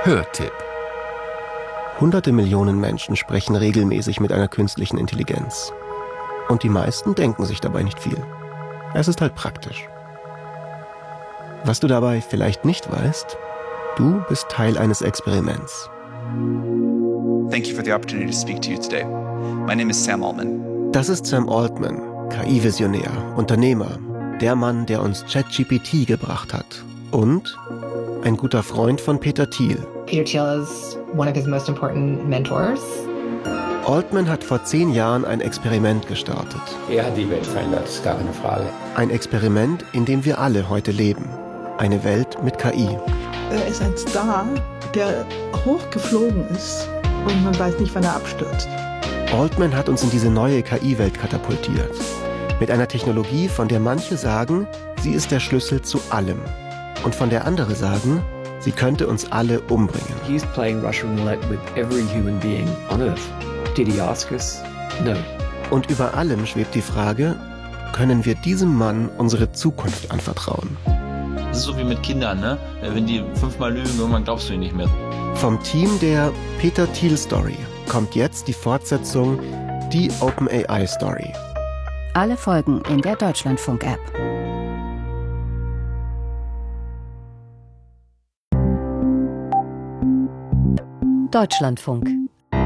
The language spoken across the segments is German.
Hörtipp. Hunderte Millionen Menschen sprechen regelmäßig mit einer künstlichen Intelligenz. Und die meisten denken sich dabei nicht viel. Es ist halt praktisch. Was du dabei vielleicht nicht weißt, du bist Teil eines Experiments. Thank you for the opportunity to speak to you today. My name is Sam Altman. Das ist Sam Altman, KI-Visionär, Unternehmer, der Mann, der uns ChatGPT gebracht hat. Und ein guter Freund von Peter Thiel. Peter Thiel is one of his most important mentors. Altman hat vor 10 Jahren ein Experiment gestartet. Er hat die Welt verändert, ist gar keine Frage. Ein Experiment, in dem wir alle heute leben. Eine Welt mit KI. Er ist ein Star, der hochgeflogen ist und man weiß nicht, wann er abstürzt. Altman hat uns in diese neue KI-Welt katapultiert. Mit einer Technologie, von der manche sagen, sie ist der Schlüssel zu allem. Und von der andere sagen, sie könnte uns alle umbringen. He's playing Russian roulette with every human being on Earth. Did he ask us? No. Und über allem schwebt die Frage, können wir diesem Mann unsere Zukunft anvertrauen? Das ist so wie mit Kindern, ne? Wenn die 5-mal lügen, irgendwann glaubst du ihnen nicht mehr. Vom Team der Peter Thiel Story kommt jetzt die Fortsetzung, die OpenAI Story. Alle Folgen in der Deutschlandfunk-App. Deutschlandfunk.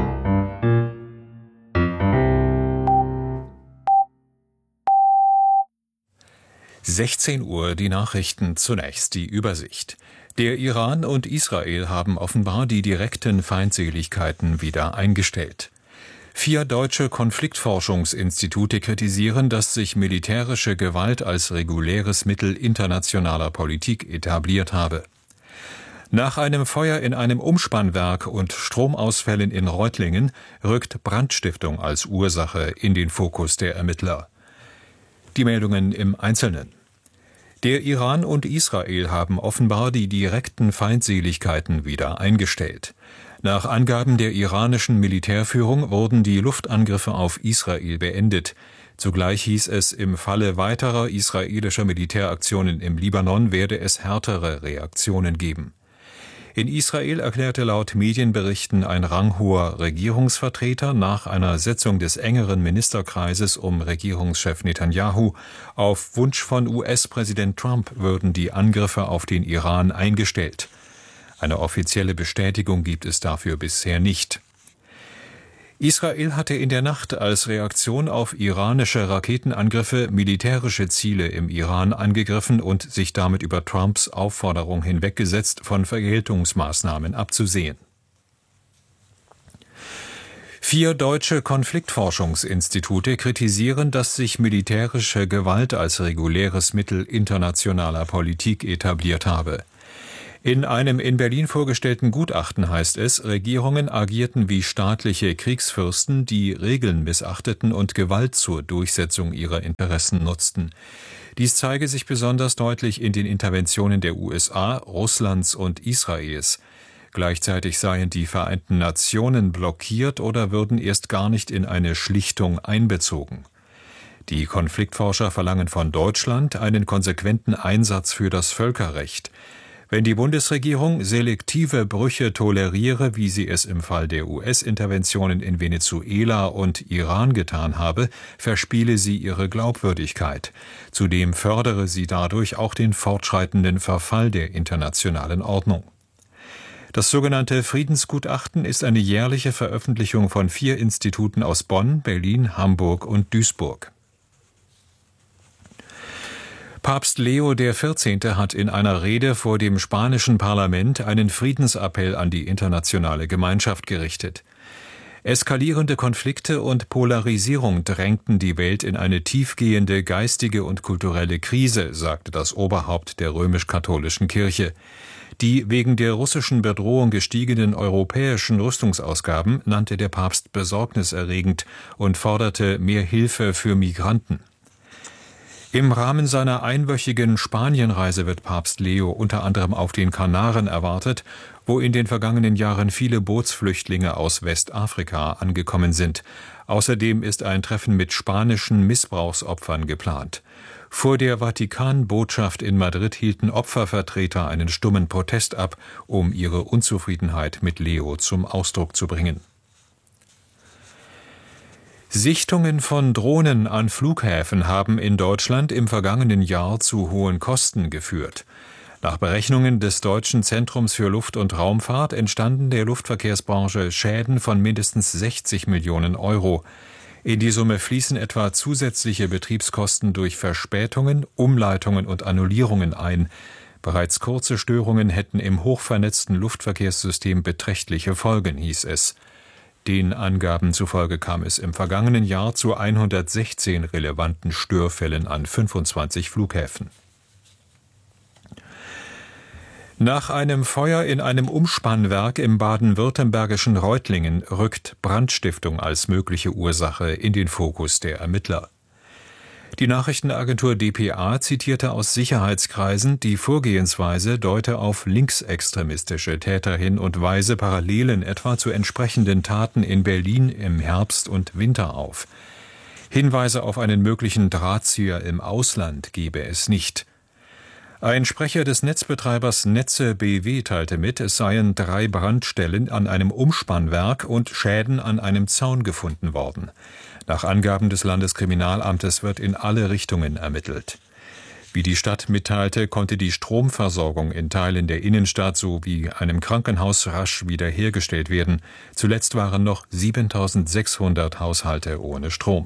Uhr die Nachrichten, zunächst die Übersicht. Der Iran und Israel haben offenbar die direkten Feindseligkeiten wieder eingestellt. 4 deutsche Konfliktforschungsinstitute kritisieren, dass sich militärische Gewalt als reguläres Mittel internationaler Politik etabliert habe. Nach einem Feuer in einem Umspannwerk und Stromausfällen in Reutlingen rückt Brandstiftung als Ursache in den Fokus der Ermittler. Die Meldungen im Einzelnen. Der Iran und Israel haben offenbar die direkten Feindseligkeiten wieder eingestellt. Nach Angaben der iranischen Militärführung wurden die Luftangriffe auf Israel beendet. Zugleich hieß es, im Falle weiterer israelischer Militäraktionen im Libanon werde es härtere Reaktionen geben. In Israel erklärte laut Medienberichten ein ranghoher Regierungsvertreter nach einer Sitzung des engeren Ministerkreises um Regierungschef Netanyahu, auf Wunsch von US-Präsident Trump würden die Angriffe auf den Iran eingestellt. Eine offizielle Bestätigung gibt es dafür bisher nicht. Israel hatte in der Nacht als Reaktion auf iranische Raketenangriffe militärische Ziele im Iran angegriffen und sich damit über Trumps Aufforderung hinweggesetzt, von Vergeltungsmaßnahmen abzusehen. 4 deutsche Konfliktforschungsinstitute kritisieren, dass sich militärische Gewalt als reguläres Mittel internationaler Politik etabliert habe. In einem in Berlin vorgestellten Gutachten heißt es, Regierungen agierten wie staatliche Kriegsfürsten, die Regeln missachteten und Gewalt zur Durchsetzung ihrer Interessen nutzten. Dies zeige sich besonders deutlich in den Interventionen der USA, Russlands und Israels. Gleichzeitig seien die Vereinten Nationen blockiert oder würden erst gar nicht in eine Schlichtung einbezogen. Die Konfliktforscher verlangen von Deutschland einen konsequenten Einsatz für das Völkerrecht. Wenn die Bundesregierung selektive Brüche toleriere, wie sie es im Fall der US-Interventionen in Venezuela und Iran getan habe, verspiele sie ihre Glaubwürdigkeit. Zudem fördere sie dadurch auch den fortschreitenden Verfall der internationalen Ordnung. Das sogenannte Friedensgutachten ist eine jährliche Veröffentlichung von 4 Instituten aus Bonn, Berlin, Hamburg und Duisburg. Papst Leo XIV. Hat in einer Rede vor dem spanischen Parlament einen Friedensappell an die internationale Gemeinschaft gerichtet. Eskalierende Konflikte und Polarisierung drängten die Welt in eine tiefgehende geistige und kulturelle Krise, sagte das Oberhaupt der römisch-katholischen Kirche. Die wegen der russischen Bedrohung gestiegenen europäischen Rüstungsausgaben nannte der Papst besorgniserregend und forderte mehr Hilfe für Migranten. Im Rahmen seiner einwöchigen Spanienreise wird Papst Leo unter anderem auf den Kanaren erwartet, wo in den vergangenen Jahren viele Bootsflüchtlinge aus Westafrika angekommen sind. Außerdem ist ein Treffen mit spanischen Missbrauchsopfern geplant. Vor der Vatikanbotschaft in Madrid hielten Opfervertreter einen stummen Protest ab, um ihre Unzufriedenheit mit Leo zum Ausdruck zu bringen. Sichtungen von Drohnen an Flughäfen haben in Deutschland im vergangenen Jahr zu hohen Kosten geführt. Nach Berechnungen des Deutschen Zentrums für Luft- und Raumfahrt entstanden der Luftverkehrsbranche Schäden von mindestens 60 Millionen Euro. In die Summe fließen etwa zusätzliche Betriebskosten durch Verspätungen, Umleitungen und Annullierungen ein. Bereits kurze Störungen hätten im hochvernetzten Luftverkehrssystem beträchtliche Folgen, hieß es. Den Angaben zufolge kam es im vergangenen Jahr zu 116 relevanten Störfällen an 25 Flughäfen. Nach einem Feuer in einem Umspannwerk im baden-württembergischen Reutlingen rückt Brandstiftung als mögliche Ursache in den Fokus der Ermittler. Die Nachrichtenagentur dpa zitierte aus Sicherheitskreisen, die Vorgehensweise deute auf linksextremistische Täter hin und weise Parallelen etwa zu entsprechenden Taten in Berlin im Herbst und Winter auf. Hinweise auf einen möglichen Drahtzieher im Ausland gebe es nicht. Ein Sprecher des Netzbetreibers Netze BW teilte mit, es seien 3 Brandstellen an einem Umspannwerk und Schäden an einem Zaun gefunden worden. Nach Angaben des Landeskriminalamtes wird in alle Richtungen ermittelt. Wie die Stadt mitteilte, konnte die Stromversorgung in Teilen der Innenstadt sowie einem Krankenhaus rasch wiederhergestellt werden. Zuletzt waren noch 7.600 Haushalte ohne Strom.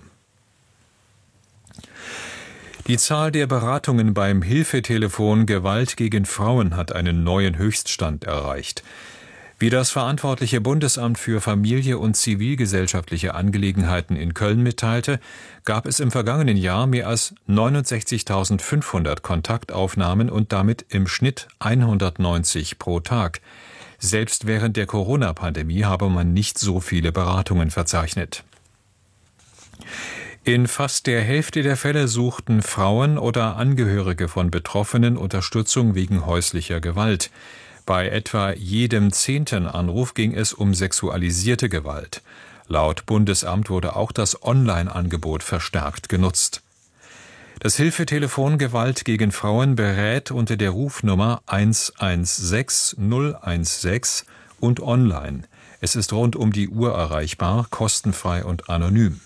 Die Zahl der Beratungen beim Hilfetelefon Gewalt gegen Frauen hat einen neuen Höchststand erreicht. Wie das verantwortliche Bundesamt für Familie und zivilgesellschaftliche Angelegenheiten in Köln mitteilte, gab es im vergangenen Jahr mehr als 69.500 Kontaktaufnahmen und damit im Schnitt 190 pro Tag. Selbst während der Corona-Pandemie habe man nicht so viele Beratungen verzeichnet. In fast der Hälfte der Fälle suchten Frauen oder Angehörige von Betroffenen Unterstützung wegen häuslicher Gewalt. Bei etwa jedem 10. Anruf ging es um sexualisierte Gewalt. Laut Bundesamt wurde auch das Online-Angebot verstärkt genutzt. Das Hilfetelefon Gewalt gegen Frauen berät unter der Rufnummer 116 016 und online. Es ist rund um die Uhr erreichbar, kostenfrei und anonym.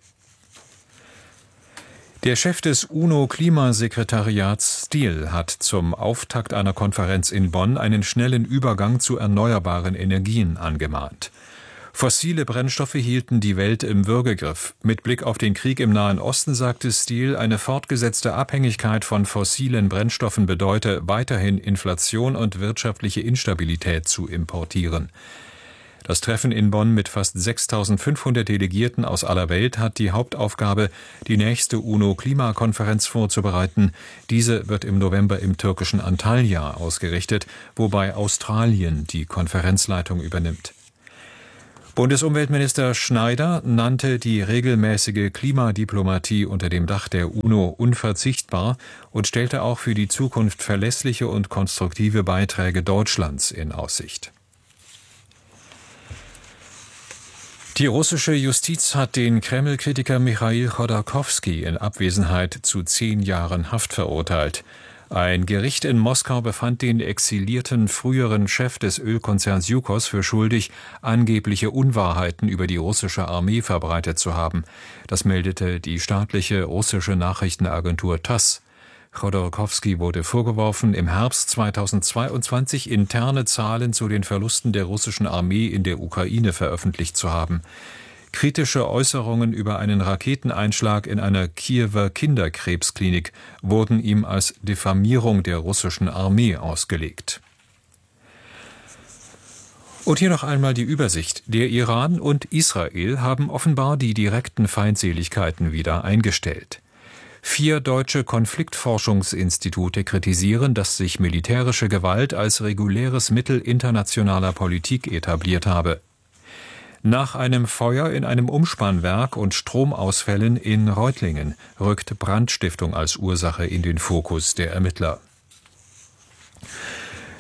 Der Chef des UNO-Klimasekretariats Stiel hat zum Auftakt einer Konferenz in Bonn einen schnellen Übergang zu erneuerbaren Energien angemahnt. Fossile Brennstoffe hielten die Welt im Würgegriff. Mit Blick auf den Krieg im Nahen Osten sagte Stiel, eine fortgesetzte Abhängigkeit von fossilen Brennstoffen bedeute weiterhin Inflation und wirtschaftliche Instabilität zu importieren. Das Treffen in Bonn mit fast 6.500 Delegierten aus aller Welt hat die Hauptaufgabe, die nächste UNO-Klimakonferenz vorzubereiten. Diese wird im November im türkischen Antalya ausgerichtet, wobei Australien die Konferenzleitung übernimmt. Bundesumweltminister Schneider nannte die regelmäßige Klimadiplomatie unter dem Dach der UNO unverzichtbar und stellte auch für die Zukunft verlässliche und konstruktive Beiträge Deutschlands in Aussicht. Die russische Justiz hat den Kreml-Kritiker Michail Chodorkowski in Abwesenheit zu 10 Jahren Haft verurteilt. Ein Gericht in Moskau befand den exilierten früheren Chef des Ölkonzerns Yukos für schuldig, angebliche Unwahrheiten über die russische Armee verbreitet zu haben. Das meldete die staatliche russische Nachrichtenagentur TASS. Chodorkowski wurde vorgeworfen, im Herbst 2022 interne Zahlen zu den Verlusten der russischen Armee in der Ukraine veröffentlicht zu haben. Kritische Äußerungen über einen Raketeneinschlag in einer Kiewer Kinderkrebsklinik wurden ihm als Diffamierung der russischen Armee ausgelegt. Und hier noch einmal die Übersicht. Der Iran und Israel haben offenbar die direkten Feindseligkeiten wieder eingestellt. 4 deutsche Konfliktforschungsinstitute kritisieren, dass sich militärische Gewalt als reguläres Mittel internationaler Politik etabliert habe. Nach einem Feuer in einem Umspannwerk und Stromausfällen in Reutlingen rückt Brandstiftung als Ursache in den Fokus der Ermittler.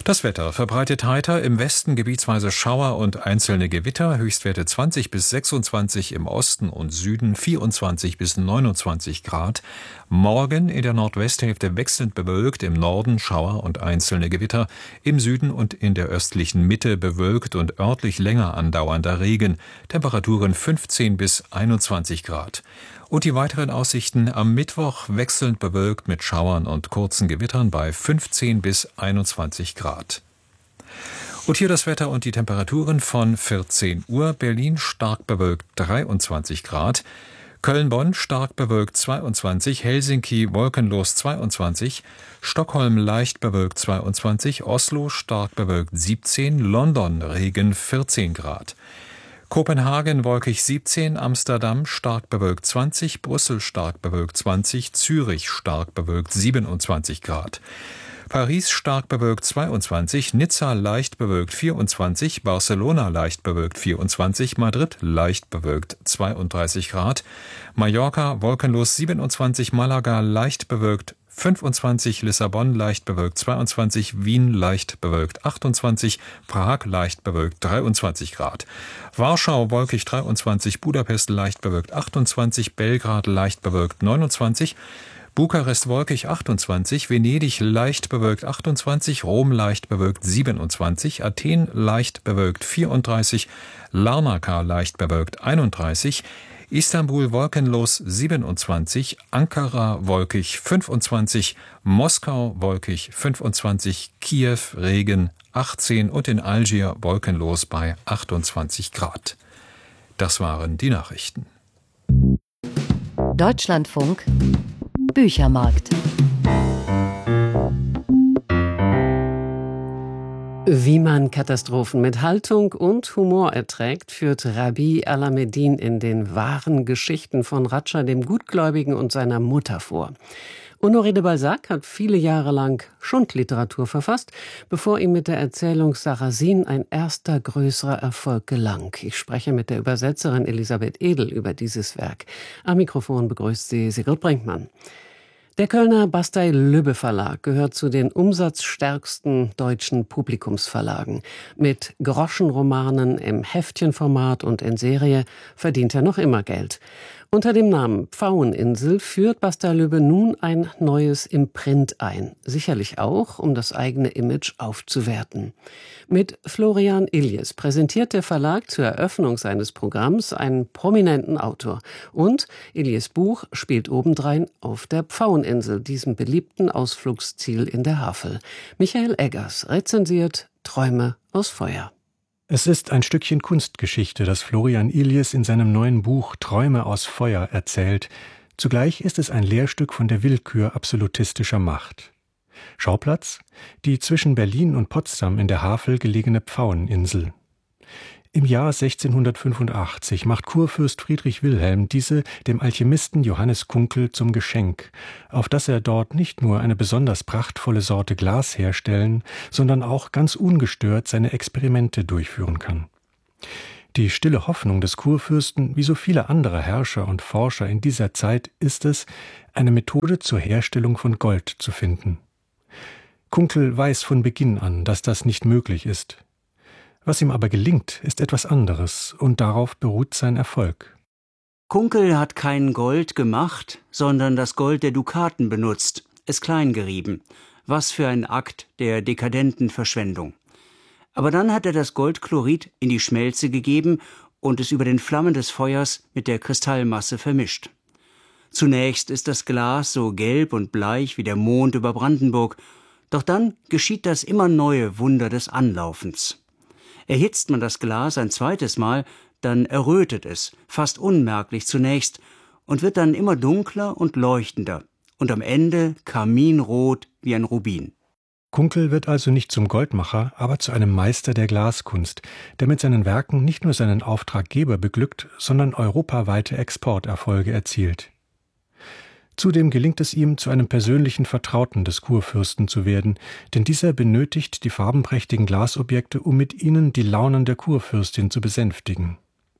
Das Wetter verbreitet heiter, im Westen gebietsweise Schauer und einzelne Gewitter, Höchstwerte 20 bis 26 im Osten und Süden, 24 bis 29 Grad. Morgen in der Nordwesthälfte wechselnd bewölkt, im Norden Schauer und einzelne Gewitter, im Süden und in der östlichen Mitte bewölkt und örtlich länger andauernder Regen, Temperaturen 15 bis 21 Grad. Und die weiteren Aussichten: am Mittwoch wechselnd bewölkt mit Schauern und kurzen Gewittern bei 15 bis 21 Grad. Und hier das Wetter und die Temperaturen von 14 Uhr. Berlin stark bewölkt 23 Grad. Köln-Bonn stark bewölkt 22, Helsinki wolkenlos 22, Stockholm leicht bewölkt 22, Oslo stark bewölkt 17, London Regen 14 Grad. Kopenhagen wolkig 17, Amsterdam stark bewölkt 20, Brüssel stark bewölkt 20, Zürich stark bewölkt 27 Grad. Paris stark bewölkt 22, Nizza leicht bewölkt 24, Barcelona leicht bewölkt 24, Madrid leicht bewölkt 32 Grad, Mallorca wolkenlos 27, Malaga leicht bewölkt 25, Lissabon leicht bewölkt 22, Wien leicht bewölkt 28, Prag leicht bewölkt 23 Grad. Warschau wolkig 23, Budapest leicht bewölkt 28, Belgrad leicht bewölkt 29, Bukarest wolkig 28, Venedig leicht bewölkt 28, Rom leicht bewölkt 27, Athen leicht bewölkt 34, Larnaca leicht bewölkt 31, Istanbul wolkenlos 27, Ankara wolkig 25, Moskau wolkig 25, Kiew Regen 18 und in Algier wolkenlos bei 28 Grad. Das waren die Nachrichten. Deutschlandfunk Büchermarkt. Wie man Katastrophen mit Haltung und Humor erträgt, führt Rabih Alameddin in den wahren Geschichten von Radschah dem Gutgläubigen und seiner Mutter vor. Honoré de Balzac hat viele Jahre lang Schundliteratur verfasst, bevor ihm mit der Erzählung Sarrazin ein erster größerer Erfolg gelang. Ich spreche mit der Übersetzerin Elisabeth Edel über dieses Werk. Am Mikrofon begrüßt sie Sigrid Brinkmann. Der Kölner Bastei-Lübbe Verlag gehört zu den umsatzstärksten deutschen Publikumsverlagen. Mit Groschenromanen im Heftchenformat und in Serie verdient er noch immer Geld. Unter dem Namen Pfaueninsel führt Bastei-Lübbe nun ein neues Imprint ein. Sicherlich auch, um das eigene Image aufzuwerten. Mit Florian Illies präsentiert der Verlag zur Eröffnung seines Programms einen prominenten Autor. Und Illies Buch spielt obendrein auf der Pfaueninsel, diesem beliebten Ausflugsziel in der Havel. Michael Eggers rezensiert Träume aus Feuer. Es ist ein Stückchen Kunstgeschichte, das Florian Illies in seinem neuen Buch Träume aus Feuer erzählt. Zugleich ist es ein Lehrstück von der Willkür absolutistischer Macht. Schauplatz: die zwischen Berlin und Potsdam in der Havel gelegene Pfaueninsel. Im Jahr 1685 macht Kurfürst Friedrich Wilhelm diese dem Alchemisten Johannes Kunkel zum Geschenk, auf das er dort nicht nur eine besonders prachtvolle Sorte Glas herstellen, sondern auch ganz ungestört seine Experimente durchführen kann. Die stille Hoffnung des Kurfürsten, wie so viele andere Herrscher und Forscher in dieser Zeit, ist es, eine Methode zur Herstellung von Gold zu finden. Kunkel weiß von Beginn an, dass das nicht möglich ist. Was ihm aber gelingt, ist etwas anderes, und darauf beruht sein Erfolg. Kunkel hat kein Gold gemacht, sondern das Gold der Dukaten benutzt, es klein gerieben. Was für ein Akt der dekadenten Verschwendung. Aber dann hat er das Goldchlorid in die Schmelze gegeben und es über den Flammen des Feuers mit der Kristallmasse vermischt. Zunächst ist das Glas so gelb und bleich wie der Mond über Brandenburg, doch dann geschieht das immer neue Wunder des Anlaufens. Erhitzt man das Glas ein zweites Mal, dann errötet es, fast unmerklich zunächst, und wird dann immer dunkler und leuchtender und am Ende karminrot wie ein Rubin. Kunkel wird also nicht zum Goldmacher, aber zu einem Meister der Glaskunst, der mit seinen Werken nicht nur seinen Auftraggeber beglückt, sondern europaweite Exporterfolge erzielt. Zudem gelingt es ihm, zu einem persönlichen Vertrauten des Kurfürsten zu werden, denn dieser benötigt die farbenprächtigen Glasobjekte, um mit ihnen die Launen der Kurfürstin zu besänftigen.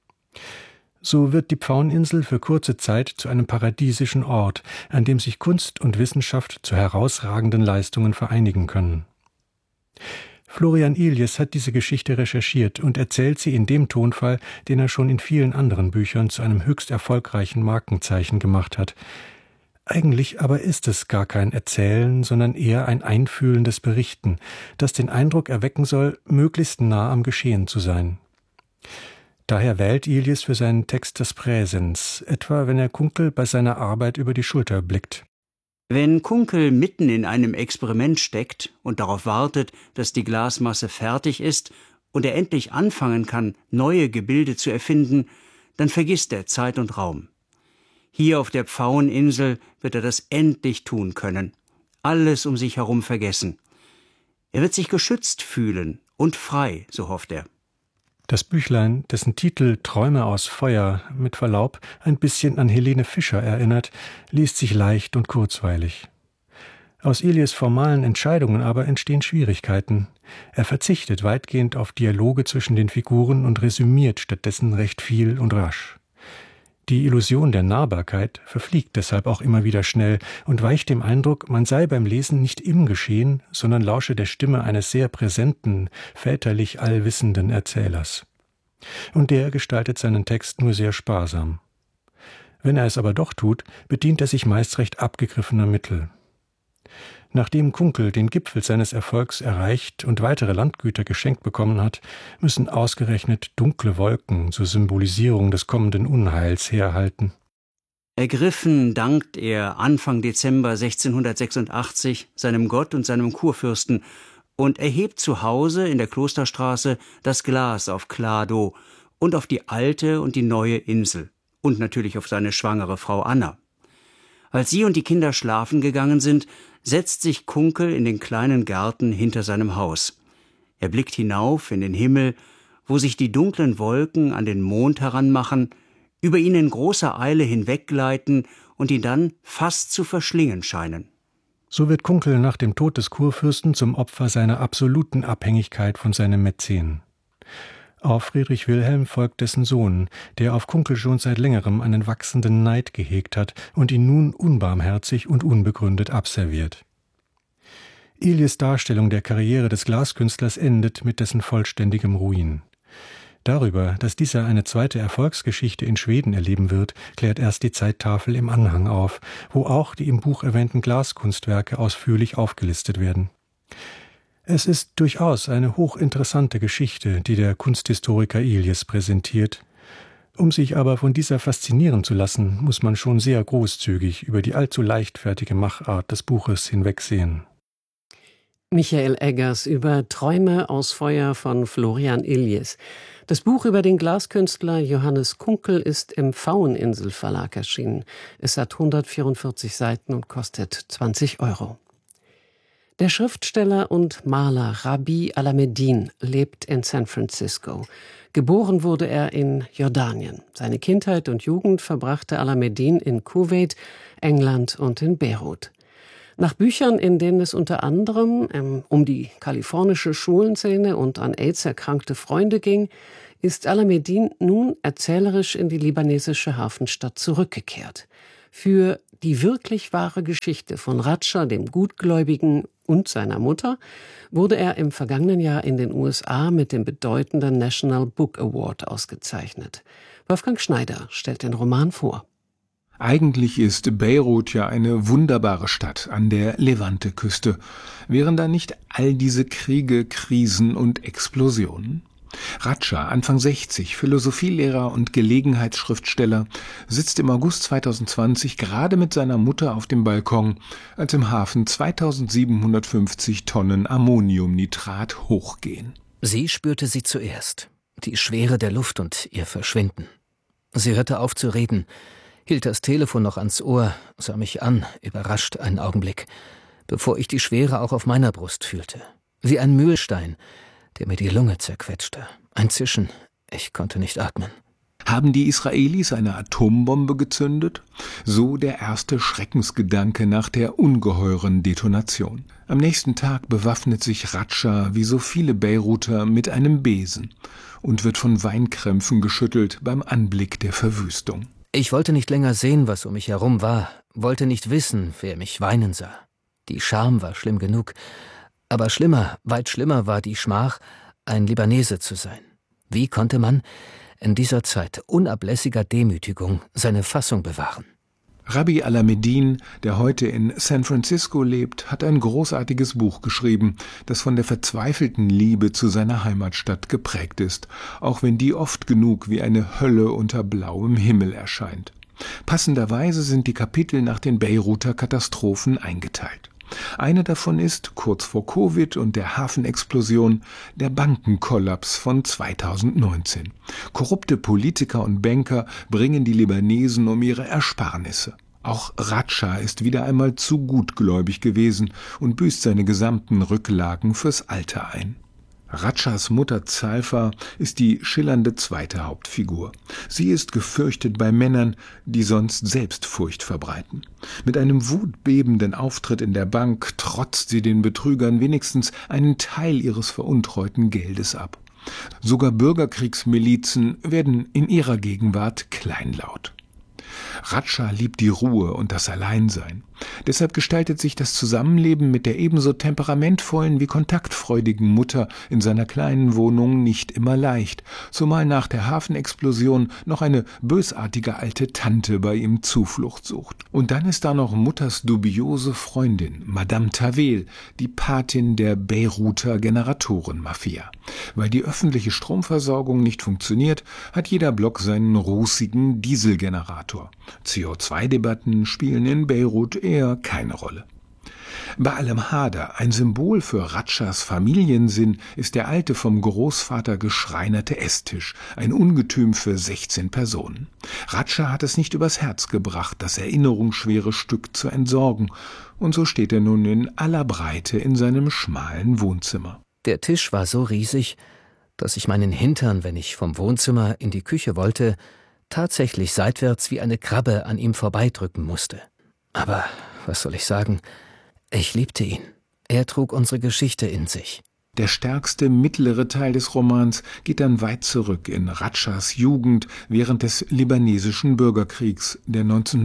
So wird die Pfaueninsel für kurze Zeit zu einem paradiesischen Ort, an dem sich Kunst und Wissenschaft zu herausragenden Leistungen vereinigen können. Florian Iljes hat diese Geschichte recherchiert und erzählt sie in dem Tonfall, den er schon in vielen anderen Büchern zu einem höchst erfolgreichen Markenzeichen gemacht hat. Eigentlich aber ist es gar kein Erzählen, sondern eher ein einfühlendes Berichten, das den Eindruck erwecken soll, möglichst nah am Geschehen zu sein. Daher wählt Iljes für seinen Text das Präsens, etwa wenn er Kunkel bei seiner Arbeit über die Schulter blickt. Wenn Kunkel mitten in einem Experiment steckt und darauf wartet, dass die Glasmasse fertig ist und er endlich anfangen kann, neue Gebilde zu erfinden, dann vergisst er Zeit und Raum. Hier auf der Pfaueninsel wird er das endlich tun können. Alles um sich herum vergessen. Er wird sich geschützt fühlen und frei, so hofft er. Das Büchlein, dessen Titel »Träume aus Feuer« mit Verlaub ein bisschen an Helene Fischer erinnert, liest sich leicht und kurzweilig. Aus Iljes formalen Entscheidungen aber entstehen Schwierigkeiten. Er verzichtet weitgehend auf Dialoge zwischen den Figuren und resümiert stattdessen recht viel und rasch. Die Illusion der Nahbarkeit verfliegt deshalb auch immer wieder schnell und weicht dem Eindruck, man sei beim Lesen nicht im Geschehen, sondern lausche der Stimme eines sehr präsenten, väterlich allwissenden Erzählers. Und der gestaltet seinen Text nur sehr sparsam. Wenn er es aber doch tut, bedient er sich meist recht abgegriffener Mittel. Nachdem Kunkel den Gipfel seines Erfolgs erreicht und weitere Landgüter geschenkt bekommen hat, müssen ausgerechnet dunkle Wolken zur Symbolisierung des kommenden Unheils herhalten. Ergriffen dankt er Anfang Dezember 1686 seinem Gott und seinem Kurfürsten und erhebt zu Hause in der Klosterstraße das Glas auf Klado und auf die alte und die neue Insel und natürlich auf seine schwangere Frau Anna. Als sie und die Kinder schlafen gegangen sind, setzt sich Kunkel in den kleinen Garten hinter seinem Haus. Er blickt hinauf in den Himmel, wo sich die dunklen Wolken an den Mond heranmachen, über ihn in großer Eile hinweggleiten und ihn dann fast zu verschlingen scheinen. So wird Kunkel nach dem Tod des Kurfürsten zum Opfer seiner absoluten Abhängigkeit von seinem Mäzen. Auf Friedrich Wilhelm folgt dessen Sohn, der auf Kunkel schon seit längerem einen wachsenden Neid gehegt hat und ihn nun unbarmherzig und unbegründet abserviert. Iljes Darstellung der Karriere des Glaskünstlers endet mit dessen vollständigem Ruin. Darüber, dass dieser eine zweite Erfolgsgeschichte in Schweden erleben wird, klärt erst die Zeittafel im Anhang auf, wo auch die im Buch erwähnten Glaskunstwerke ausführlich aufgelistet werden. Es ist durchaus eine hochinteressante Geschichte, die der Kunsthistoriker Iljes präsentiert. Um sich aber von dieser faszinieren zu lassen, muss man schon sehr großzügig über die allzu leichtfertige Machart des Buches hinwegsehen. Michael Eggers über Träume aus Feuer von Florian Iljes. Das Buch über den Glaskünstler Johannes Kunkel ist im Pfaueninsel Verlag erschienen. Es hat 144 Seiten und kostet 20 €. Der Schriftsteller und Maler Rabih Alameddin lebt in San Francisco. Geboren wurde er in Jordanien. Seine Kindheit und Jugend verbrachte Alameddin in Kuwait, England und in Beirut. Nach Büchern, in denen es unter anderem um die kalifornische Schulenszene und an AIDS erkrankte Freunde ging, ist Alameddin nun erzählerisch in die libanesische Hafenstadt zurückgekehrt. Für die wirklich wahre Geschichte von Ratscha, dem Gutgläubigen, und seiner Mutter wurde er im vergangenen Jahr in den USA mit dem bedeutenden National Book Award ausgezeichnet. Wolfgang Schneider stellt den Roman vor. Eigentlich ist Beirut ja eine wunderbare Stadt an der Levante-Küste. Wären da nicht all diese Kriege, Krisen und Explosionen? Ratscha, Anfang 60, Philosophielehrer und Gelegenheitsschriftsteller, sitzt im August 2020 gerade mit seiner Mutter auf dem Balkon, als im Hafen 2750 Tonnen Ammoniumnitrat hochgehen. Sie spürte sie zuerst, die Schwere der Luft und ihr Verschwinden. Sie hörte auf zu reden, hielt das Telefon noch ans Ohr, sah mich an, überrascht einen Augenblick, bevor ich die Schwere auch auf meiner Brust fühlte. Wie ein Mühlstein, der mir die Lunge zerquetschte. Ein Zischen, ich konnte nicht atmen. Haben die Israelis eine Atombombe gezündet? So der erste Schreckensgedanke nach der ungeheuren Detonation. Am nächsten Tag bewaffnet sich Ratscha wie so viele Beiruter mit einem Besen und wird von Weinkrämpfen geschüttelt beim Anblick der Verwüstung. Ich wollte nicht länger sehen, was um mich herum war, wollte nicht wissen, wer mich weinen sah. Die Scham war schlimm genug, Aber schlimmer, weit schlimmer war die Schmach, ein Libanese zu sein. Wie konnte man in dieser Zeit unablässiger Demütigung seine Fassung bewahren? Rabbi Alamedin, der heute in San Francisco lebt, hat ein großartiges Buch geschrieben, das von der verzweifelten Liebe zu seiner Heimatstadt geprägt ist, auch wenn die oft genug wie eine Hölle unter blauem Himmel erscheint. Passenderweise sind die Kapitel nach den Beiruter Katastrophen eingeteilt. Eine davon ist, kurz vor Covid und der Hafenexplosion, der Bankenkollaps von 2019. Korrupte Politiker und Banker bringen die Libanesen um ihre Ersparnisse. Auch Radscha ist wieder einmal zu gutgläubig gewesen und büßt seine gesamten Rücklagen fürs Alter ein. Radschas Mutter Zalfa ist die schillernde zweite Hauptfigur. Sie ist gefürchtet bei Männern, die sonst selbst Furcht verbreiten. Mit einem wutbebenden Auftritt in der Bank trotzt sie den Betrügern wenigstens einen Teil ihres veruntreuten Geldes ab. Sogar Bürgerkriegsmilizen werden in ihrer Gegenwart kleinlaut. Radscha liebt die Ruhe und das Alleinsein. Deshalb gestaltet sich das Zusammenleben mit der ebenso temperamentvollen wie kontaktfreudigen Mutter in seiner kleinen Wohnung nicht immer leicht, zumal nach der Hafenexplosion noch eine bösartige alte Tante bei ihm Zuflucht sucht. Und dann ist da noch Mutters dubiose Freundin, Madame Tavel, die Patin der Beiruter Generatorenmafia. Weil die öffentliche Stromversorgung nicht funktioniert, hat jeder Block seinen rußigen Dieselgenerator. CO2-Debatten spielen in Beirut eher keine Rolle. Ba'alem Hader, ein Symbol für Radschas Familiensinn, ist der alte vom Großvater geschreinerte Esstisch, ein Ungetüm für 16 Personen. Radscha hat es nicht übers Herz gebracht, das erinnerungsschwere Stück zu entsorgen, und so steht er nun in aller Breite in seinem schmalen Wohnzimmer. Der Tisch war so riesig, dass ich meinen Hintern, wenn ich vom Wohnzimmer in die Küche wollte, tatsächlich seitwärts wie eine Krabbe an ihm vorbeidrücken musste. Aber, was soll ich sagen, ich liebte ihn. Er trug unsere Geschichte in sich. Der stärkste mittlere Teil des Romans geht dann weit zurück in Radschas Jugend während des libanesischen Bürgerkriegs, der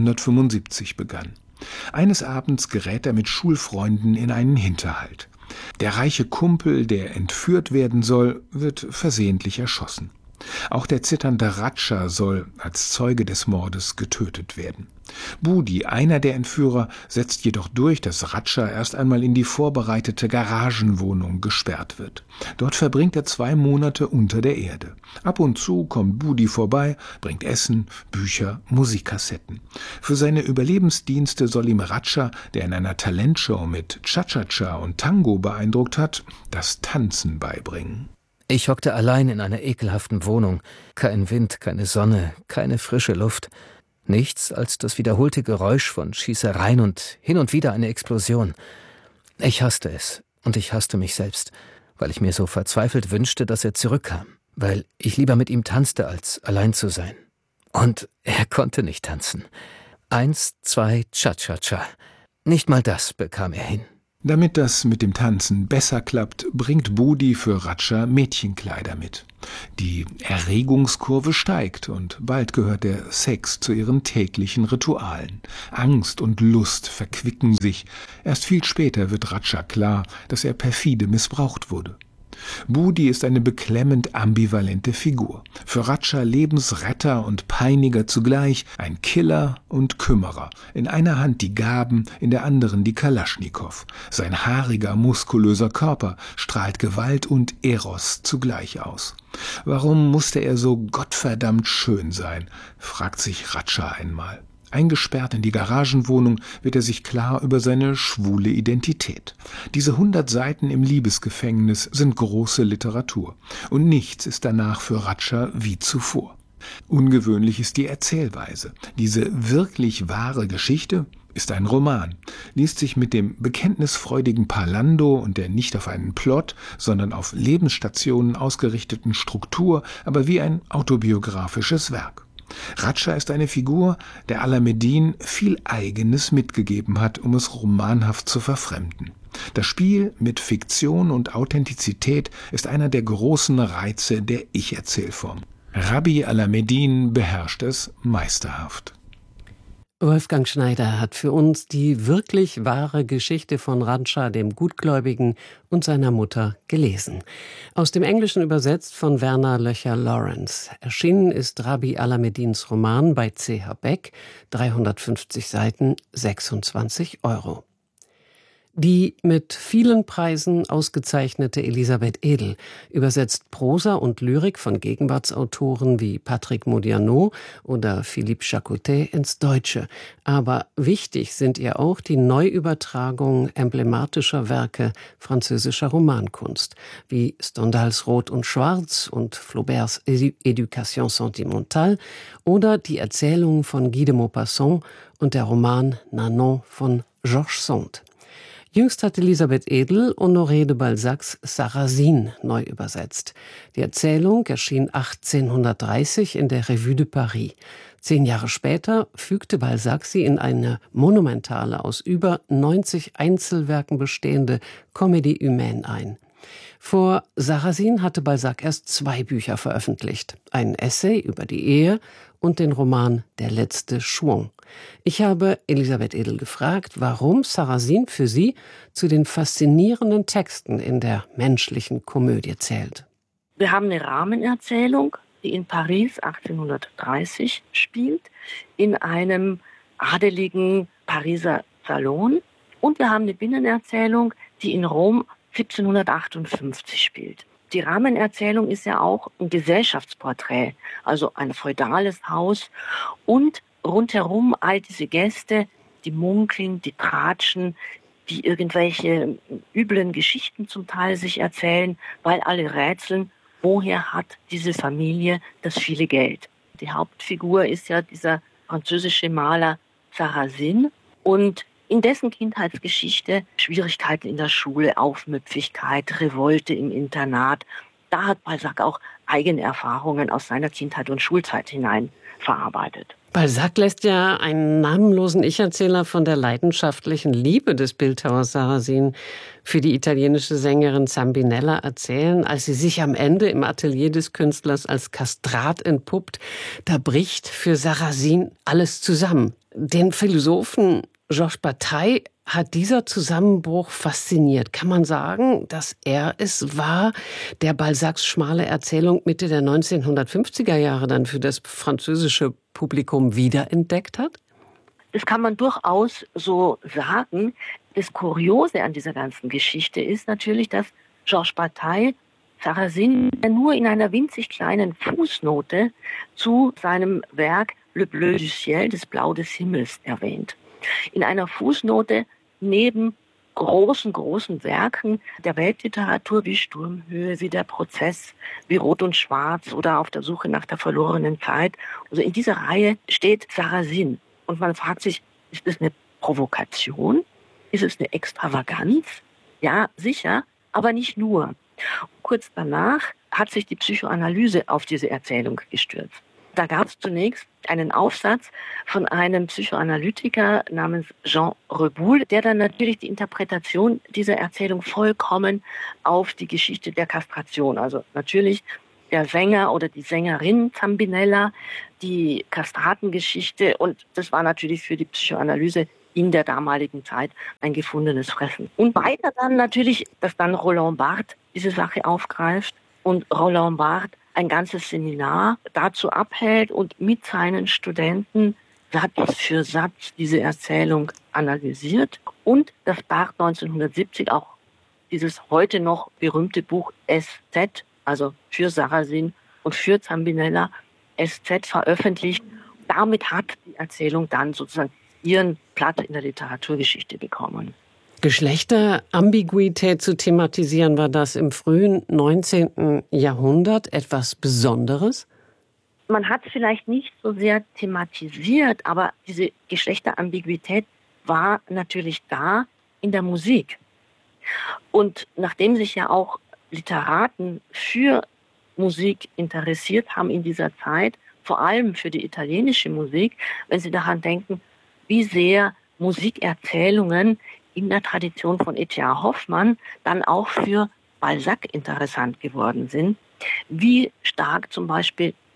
1975 begann. Eines Abends gerät er mit Schulfreunden in einen Hinterhalt. Der reiche Kumpel, der entführt werden soll, wird versehentlich erschossen. Auch der zitternde Radscha soll als Zeuge des Mordes getötet werden. Budi, einer der Entführer, setzt jedoch durch, dass Radscha erst einmal in die vorbereitete Garagenwohnung gesperrt wird. Dort verbringt er 2 Monate unter der Erde. Ab und zu kommt Budi vorbei, bringt Essen, Bücher, Musikkassetten. Für seine Überlebensdienste soll ihm Radscha, der in einer Talentshow mit Cha-Cha-Cha und Tango beeindruckt hat, das Tanzen beibringen. Ich hockte allein in einer ekelhaften Wohnung. Kein Wind, keine Sonne, keine frische Luft. Nichts als das wiederholte Geräusch von Schießereien und hin und wieder eine Explosion. Ich hasste es und ich hasste mich selbst, weil ich mir so verzweifelt wünschte, dass er zurückkam, weil ich lieber mit ihm tanzte, als allein zu sein. Und er konnte nicht tanzen. 1, 2, Cha-Cha-Cha. Nicht mal das bekam er hin. Damit das mit dem Tanzen besser klappt, bringt Budi für Radscha Mädchenkleider mit. Die Erregungskurve steigt und bald gehört der Sex zu ihren täglichen Ritualen. Angst und Lust verquicken sich. Erst viel später wird Radscha klar, dass er perfide missbraucht wurde. Budi ist eine beklemmend ambivalente Figur. Für Radscha Lebensretter und Peiniger zugleich, ein Killer und Kümmerer. In einer Hand die Gaben, in der anderen die Kalaschnikow. Sein haariger, muskulöser Körper strahlt Gewalt und Eros zugleich aus. Warum musste er so gottverdammt schön sein, fragt sich Radscha einmal. Eingesperrt in die Garagenwohnung wird er sich klar über seine schwule Identität. Diese 100 Seiten im Liebesgefängnis sind große Literatur. Und nichts ist danach für Radscha wie zuvor. Ungewöhnlich ist die Erzählweise. Diese wirklich wahre Geschichte ist ein Roman, liest sich mit dem bekenntnisfreudigen Parlando und der nicht auf einen Plot, sondern auf Lebensstationen ausgerichteten Struktur, aber wie ein autobiografisches Werk. Radscha ist eine Figur, der Alamedin viel Eigenes mitgegeben hat, um es romanhaft zu verfremden. Das Spiel mit Fiktion und Authentizität ist einer der großen Reize der Ich-Erzählform. Rabbi Alamedin beherrscht es meisterhaft. Wolfgang Schneider hat für uns die wirklich wahre Geschichte von Radcha dem Gutgläubigen und seiner Mutter gelesen. Aus dem Englischen übersetzt von Werner Löcher-Lawrence. Erschienen ist Rabih Alamedins Roman bei C.H. Beck, 350 Seiten, 26 €. Die mit vielen Preisen ausgezeichnete Elisabeth Edel übersetzt Prosa und Lyrik von Gegenwartsautoren wie Patrick Modiano oder Philippe Jacotet ins Deutsche. Aber wichtig sind ihr auch die Neuübertragung emblematischer Werke französischer Romankunst, wie Stendhals Rot und Schwarz und Flauberts Éducation sentimentale oder die Erzählungen von Guy de Maupassant und der Roman Nanon von Georges Sand. Jüngst hat Elisabeth Edel Honoré de Balzacs Sarrasine neu übersetzt. Die Erzählung erschien 1830 in der Revue de Paris. 10 Jahre später fügte Balzac sie in eine monumentale, aus über 90 Einzelwerken bestehende Comédie humaine ein. Vor Sarrasine hatte Balzac erst 2 Bücher veröffentlicht. Ein Essay über die Ehe und den Roman Der letzte Chouan. Ich habe Elisabeth Edel gefragt, warum Sarrasine für sie zu den faszinierenden Texten in der menschlichen Komödie zählt. Wir haben eine Rahmenerzählung, die in Paris 1830 spielt, in einem adeligen Pariser Salon. Und wir haben eine Binnenerzählung, die in Rom 1758 spielt. Die Rahmenerzählung ist ja auch ein Gesellschaftsporträt, also ein feudales Haus und rundherum all diese Gäste, die munkeln, die tratschen, die irgendwelche üblen Geschichten zum Teil sich erzählen, weil alle rätseln, woher hat diese Familie das viele Geld. Die Hauptfigur ist ja dieser französische Maler Sarrasine und in dessen Kindheitsgeschichte Schwierigkeiten in der Schule, Aufmüpfigkeit, Revolte im Internat. Da hat Balzac auch eigene Erfahrungen aus seiner Kindheit und Schulzeit hinein verarbeitet. Balzac lässt ja einen namenlosen Ich-Erzähler von der leidenschaftlichen Liebe des Bildhauers Sarrasine für die italienische Sängerin Zambinella erzählen, als sie sich am Ende im Atelier des Künstlers als Kastrat entpuppt. Da bricht für Sarrasine alles zusammen. Den Philosophen Georges Bataille hat dieser Zusammenbruch fasziniert. Kann man sagen, dass er es war, der Balzacs schmale Erzählung Mitte der 1950er Jahre dann für das französische Publikum wiederentdeckt hat? Das kann man durchaus so sagen. Das Kuriose an dieser ganzen Geschichte ist natürlich, dass Georges Bataille Sarrasine nur in einer winzig kleinen Fußnote zu seinem Werk Le Bleu du Ciel, das Blau des Himmels, erwähnt. In einer Fußnote neben großen Werken der Weltliteratur wie Sturmhöhe, wie Der Prozess, wie Rot und Schwarz oder Auf der Suche nach der verlorenen Zeit. Also in dieser Reihe steht Sarrasine. Und man fragt sich, ist das eine Provokation? Ist es eine Extravaganz? Ja, sicher, aber nicht nur. Und kurz danach hat sich die Psychoanalyse auf diese Erzählung gestürzt. Da gab es zunächst einen Aufsatz von einem Psychoanalytiker namens Jean Reboul, der dann natürlich die Interpretation dieser Erzählung vollkommen auf die Geschichte der Kastration, also natürlich der Sänger oder die Sängerin Zambinella, die Kastratengeschichte, und das war natürlich für die Psychoanalyse in der damaligen Zeit ein gefundenes Fressen. Und weiter dann natürlich, dass dann Roland Barthes diese Sache aufgreift und Roland Barthes ein ganzes Seminar dazu abhält und mit seinen Studenten Satz für Satz diese Erzählung analysiert und dass Barthes 1970 auch dieses heute noch berühmte Buch SZ, also für Sarrasine und für Zambinella, SZ veröffentlicht. Damit hat die Erzählung dann sozusagen ihren Platz in der Literaturgeschichte bekommen. Geschlechterambiguität zu thematisieren, war das im frühen 19. Jahrhundert etwas Besonderes? Man hat vielleicht nicht so sehr thematisiert, aber diese Geschlechterambiguität war natürlich da in der Musik. Und nachdem sich ja auch Literaten für Musik interessiert haben in dieser Zeit, vor allem für die italienische Musik, wenn Sie daran denken, wie sehr Musikerzählungen in der Tradition von E.T.A. Hoffmann dann auch für Balzac interessant geworden sind, wie stark zum Beispiel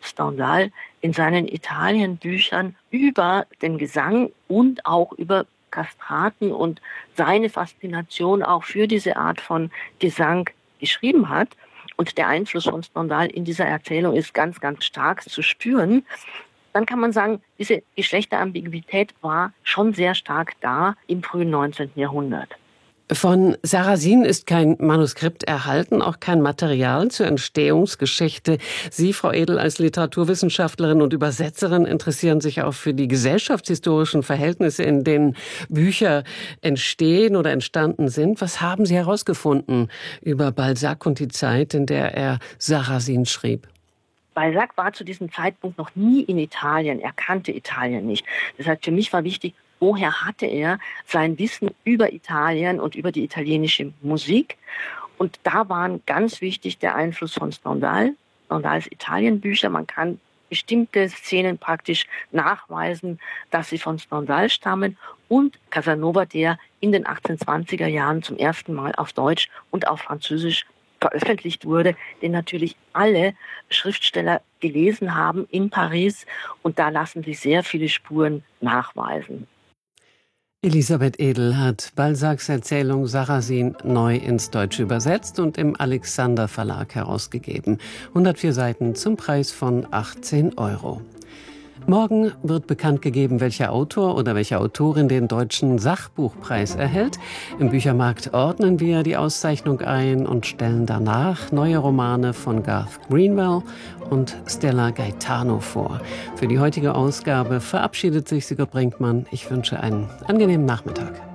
Stendhal in seinen Italien-Büchern über den Gesang und auch über Kastraten und seine Faszination auch für diese Art von Gesang geschrieben hat. Und der Einfluss von Stendhal in dieser Erzählung ist ganz, ganz stark zu spüren. Dann kann man sagen, diese Geschlechterambiguität war schon sehr stark da im frühen 19. Jahrhundert. Von Sarrazin ist kein Manuskript erhalten, auch kein Material zur Entstehungsgeschichte. Sie, Frau Edel, als Literaturwissenschaftlerin und Übersetzerin interessieren sich auch für die gesellschaftshistorischen Verhältnisse, in denen Bücher entstehen oder entstanden sind. Was haben Sie herausgefunden über Balzac und die Zeit, in der er Sarrazin schrieb? Balzac war zu diesem Zeitpunkt noch nie in Italien. Er kannte Italien nicht. Deshalb für mich war wichtig, woher hatte er sein Wissen über Italien und über die italienische Musik? Und da waren ganz wichtig der Einfluss von Stendhal, Stendhals Italienbücher. Man kann bestimmte Szenen praktisch nachweisen, dass sie von Stendhal stammen. Und Casanova, der in den 1820er Jahren zum ersten Mal auf Deutsch und auf Französisch veröffentlicht wurde, den natürlich alle Schriftsteller gelesen haben in Paris. Und da lassen sich sehr viele Spuren nachweisen. Elisabeth Edel hat Balzacs Erzählung Sarrazin neu ins Deutsche übersetzt und im Alexander Verlag herausgegeben. 104 Seiten zum Preis von 18 €. Morgen wird bekannt gegeben, welcher Autor oder welche Autorin den Deutschen Sachbuchpreis erhält. Im Büchermarkt ordnen wir die Auszeichnung ein und stellen danach neue Romane von Garth Greenwell und Stella Gaetano vor. Für die heutige Ausgabe verabschiedet sich Sigurd Brinkmann. Ich wünsche einen angenehmen Nachmittag.